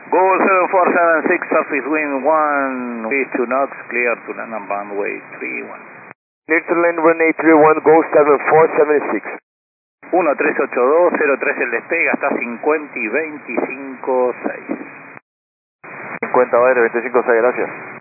Google 7476, surface wind 1, way 2 knots, clear to land and runway 31. Clear to land runway 31, Go 7476. 1382, 03 el despegue, hasta 50 y 25.6. 50 va 25.6, gracias.